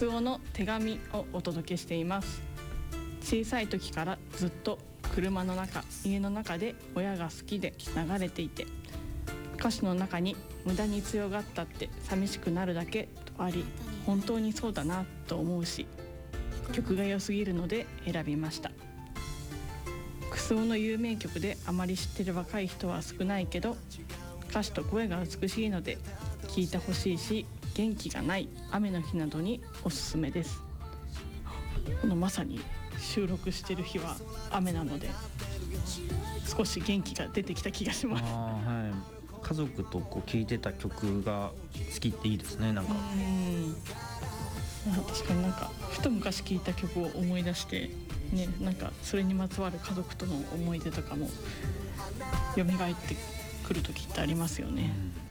スオの手紙をお届けしています。小さい時からずっと車の中、家の中で親が好きで流れていて、歌詞の中に無駄に強がったって寂しくなるだけとあり、本当にそうだなと思うし、曲が良すぎるので選びました。クスオの有名曲であまり知ってる若い人は少ないけど、歌詞と声が美しいので聴いてほしいし、元気がない雨の日などにおすすめです。このまさに収録してる日は雨なので、少し元気が出てきた気がします。 はい、家族とこう聴いてた曲が好きっていいですね。なんか確かになんかふと昔聴いた曲を思い出してね、なんかそれにまつわる家族との思い出とかも蘇ってくる時ってありますよね。